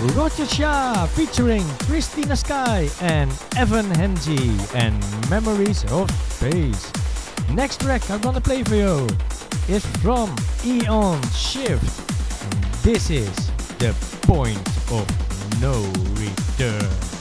Roger Shah featuring Christina Sky and Evan Henji and Memories of Space. Next track I'm gonna play for you is from Eon Shift. And this is The Point of No Return.